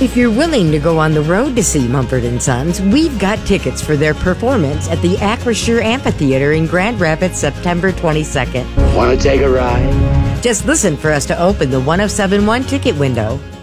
If you're willing to go on the road to see Mumford & Sons, we've got tickets for their performance at the Acrisure Amphitheater in Grand Rapids, September 22nd. Want to take a ride? Just listen for us to open the 1071 ticket window.